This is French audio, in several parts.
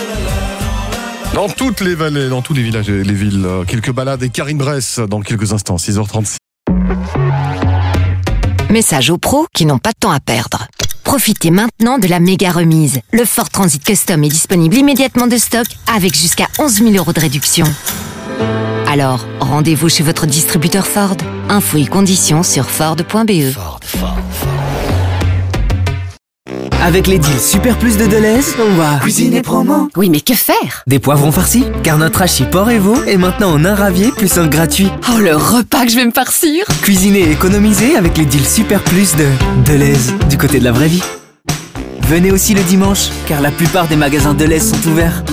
Dans toutes les vallées, dans tous les villages et les villes, quelques balades et Karine Bress dans quelques instants, 6h36. Message aux pros qui n'ont pas de temps à perdre. Profitez maintenant de la méga remise. Le Ford Transit Custom est disponible immédiatement de stock avec jusqu'à 11 000 € de réduction. Alors, rendez-vous chez votre distributeur Ford. Infos et conditions sur Ford.be. Avec les deals Super Plus de Deleuze, on va cuisiner promo. Oui, mais que faire? Des poivrons farcis, car notre hachis porc et veau est maintenant en un ravier plus un gratuit. Oh, le repas que je vais me farcir! Cuisiner et économiser avec les deals Super Plus de Deleuze, du côté de la vraie vie. Venez aussi le dimanche, car la plupart des magasins Deleuze sont ouverts.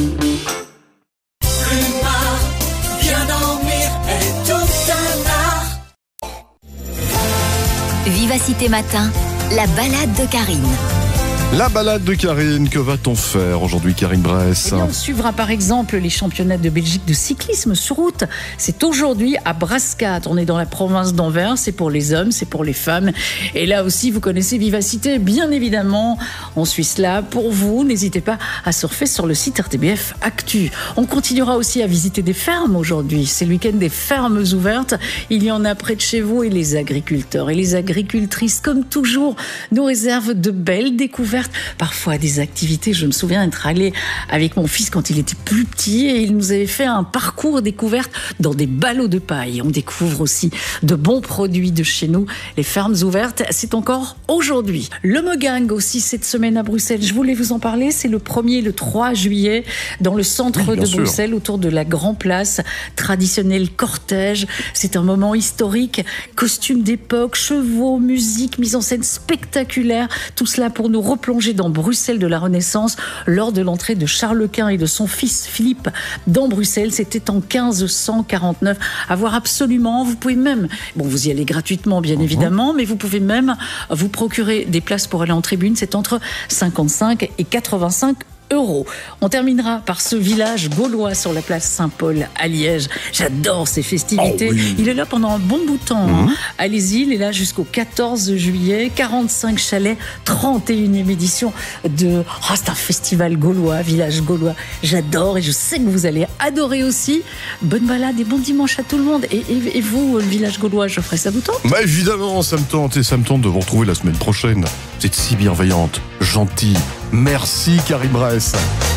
Vivacité Matin, la balade de Karine. La balade de Karine, que va-t-on faire aujourd'hui, Karine Bress? On suivra par exemple les championnats de Belgique de cyclisme sur route. C'est aujourd'hui à Brascat. On est dans la province d'Anvers. C'est pour les hommes, c'est pour les femmes. Et là aussi, vous connaissez Vivacité, bien évidemment. On suit cela pour vous. N'hésitez pas à surfer sur le site RTBF Actu. On continuera aussi à visiter des fermes aujourd'hui. C'est le week-end des fermes ouvertes. Il y en a près de chez vous et les agriculteurs et les agricultrices, comme toujours, nous réservent de belles découvertes. Parfois des activités. Je me souviens être allée avec mon fils quand il était plus petit et il nous avait fait un parcours découverte dans des ballots de paille. On découvre aussi de bons produits de chez nous. Les fermes ouvertes, c'est encore aujourd'hui. Le Megang aussi cette semaine à Bruxelles. Je voulais vous en parler. C'est le 1er et le 3 juillet dans le centre de Bruxelles, autour de la Grand Place. Traditionnel cortège. C'est un moment historique. Costumes d'époque, chevaux, musique, mise en scène spectaculaire. Tout cela pour nous replonger dans Bruxelles de la Renaissance lors de l'entrée de Charles Quint et de son fils Philippe dans Bruxelles. C'était en 1549. À voir absolument. Vous pouvez même, vous y allez gratuitement bien évidemment, mais vous pouvez même vous procurer des places pour aller en tribune. C'est entre 55 et 85 €. On terminera par ce village gaulois sur la place Saint-Paul à Liège. J'adore ces festivités. Il est là pendant un bon bout de temps. Allez-y, il est là jusqu'au 14 juillet. 45 chalets, 31e édition de... c'est un festival gaulois, village gaulois. J'adore et je sais que vous allez adorer aussi. Bonne balade et bon dimanche à tout le monde. Et vous, le village gaulois, Geoffrey, ça vous tente? Évidemment, ça me tente et ça me tente de vous retrouver la semaine prochaine. Vous êtes si bienveillante, gentille. Merci Karine Bress.